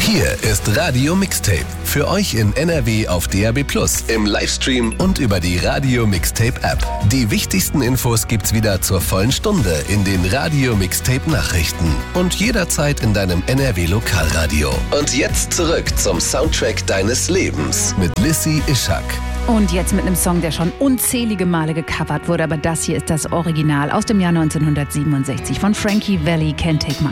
Hier ist Radio Mixtape. Für euch in NRW auf DAB+, im Livestream und über die Radio Mixtape App. Die wichtigsten Infos gibt's wieder zur vollen Stunde in den Radio Mixtape Nachrichten und jederzeit in deinem NRW Lokalradio. Und jetzt zurück zum Soundtrack deines Lebens mit Lissy Ischak. Und jetzt mit einem Song, der schon unzählige Male gecovert wurde, aber das hier ist das Original aus dem Jahr 1967 von Frankie Valli, Can't Take My